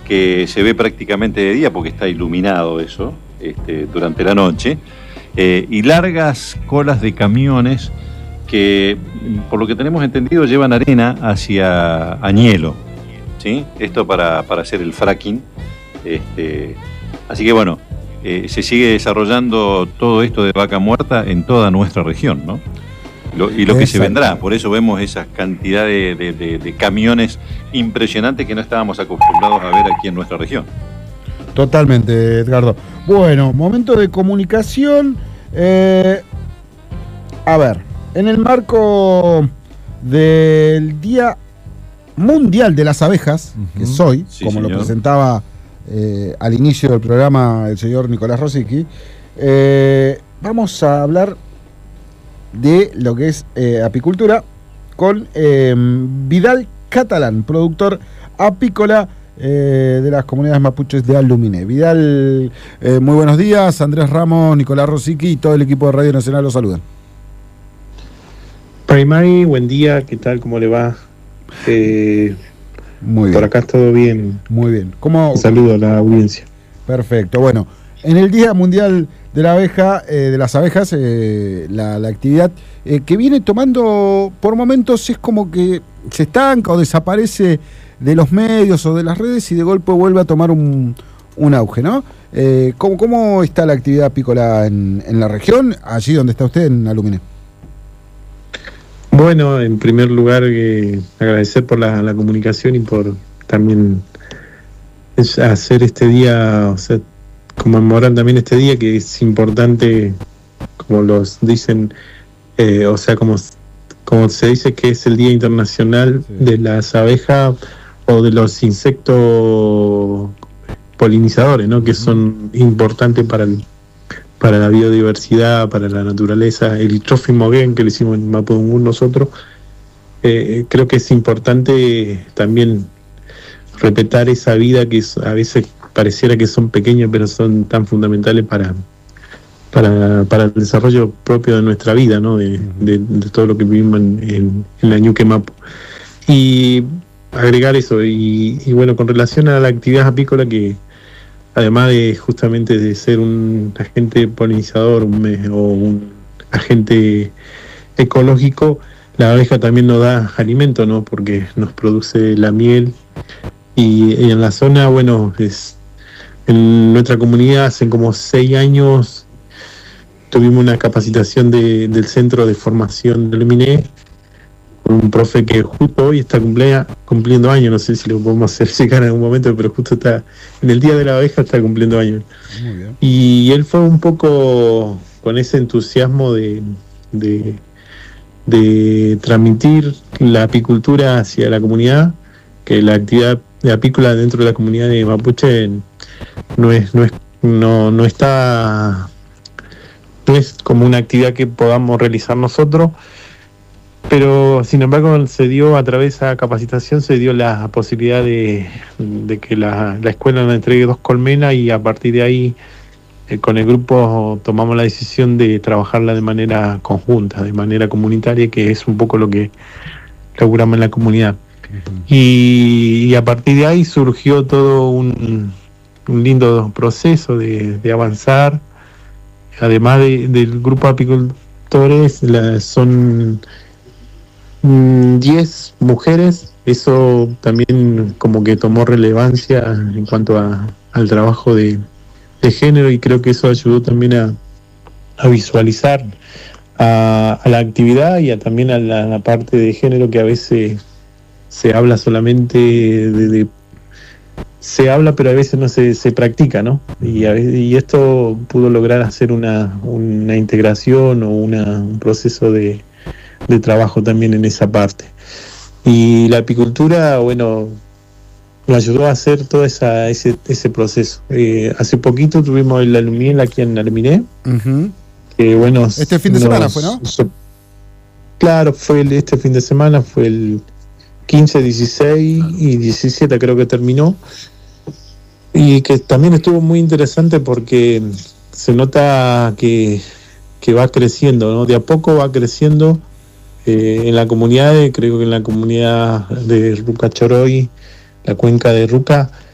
que se ve prácticamente de día porque está iluminado eso durante la noche, y largas colas de camiones que, por lo que tenemos entendido, llevan arena hacia Añelo, ¿sí? Esto para hacer el fracking. Así que bueno, se sigue desarrollando todo esto de vaca muerta en toda nuestra región, ¿no? Y lo que se vendrá, por eso vemos esas cantidades de camiones impresionantes que no estábamos acostumbrados a ver aquí en nuestra región. Totalmente, Edgardo. Bueno, momento de comunicación. A ver, en el marco del Día Mundial de las Abejas, que es hoy, sí, como señor, lo presentaba al inicio del programa el señor Nicolás Rosicki, vamos a hablar de lo que es apicultura con Vidal Catalán, productor apícola de las comunidades mapuches de Aluminé. Vidal, muy buenos días. Andrés Ramos, Nicolás Rosicki y todo el equipo de Radio Nacional los saludan. Primary, buen día, ¿qué tal? ¿Cómo le va? Muy bien. Por acá todo bien. Muy bien. Un saludo a la audiencia. Perfecto. Bueno, en el Día Mundial de la Abeja, de las abejas, la actividad que viene tomando por momentos es como que se estanca o desaparece de los medios o de las redes y de golpe vuelve a tomar un auge, ¿no? ¿Cómo está la actividad apícola en la región, allí donde está usted, en Aluminé? Bueno, en primer lugar, agradecer por la comunicación y por también hacer este día, o sea, conmemorar también este día, que es importante, como los dicen, o sea, como se dice que es el Día Internacional de las Abejas o de los insectos polinizadores, ¿no? Que son importantes para la biodiversidad, para la naturaleza. El Trófimo Gen, que lo hicimos en Mapudungun nosotros, creo que es importante también respetar esa vida que a veces pareciera que son pequeños, pero son tan fundamentales para el desarrollo propio de nuestra vida, ¿no? De todo lo que vivimos en la Ñuque Mapu. Y agregar eso, y bueno, con relación a la actividad apícola, que además de justamente de ser un agente polinizador o un agente ecológico, la abeja también nos da alimento, ¿no? Porque nos produce la miel, y en la zona, bueno, en nuestra comunidad hace como 6 años tuvimos una capacitación del Centro de Formación de Aluminé, con un profe que justo hoy está cumpliendo años, no sé si lo podemos hacer llegar en algún momento, pero justo está en el Día de la Abeja, está cumpliendo años. Muy bien. Y él fue un poco con ese entusiasmo de transmitir la apicultura hacia la comunidad, que la actividad de apícola dentro de la comunidad de mapuche no es como una actividad que podamos realizar nosotros, pero sin embargo se dio, a través de esa capacitación, se dio la posibilidad de que la escuela nos entregue 2 colmenas, y a partir de ahí con el grupo tomamos la decisión de trabajarla de manera conjunta, de manera comunitaria, que es un poco lo que laburamos en la comunidad. Y a partir de ahí surgió todo un lindo proceso de avanzar. Además del grupo de apicultores, son 10 mujeres. Eso también como que tomó relevancia en cuanto al trabajo de género, y creo que eso ayudó también a visualizar a la actividad y también a la parte de género, que a veces se habla solamente se habla, pero a veces no se practica, ¿no? Y esto pudo lograr hacer una integración o un proceso de trabajo también en esa parte. Y la apicultura, bueno, nos ayudó a hacer todo ese proceso. Hace poquito tuvimos el Alumiel aquí en Aluminé. Que bueno, este fin de semana fue, ¿no? Claro, este fin de semana fue el 15, 16 y 17, creo que terminó. Y que también estuvo muy interesante porque se nota que va creciendo, ¿no? De a poco va creciendo en la comunidad, creo que en la comunidad de Ruca Choroy, la cuenca de Ruca,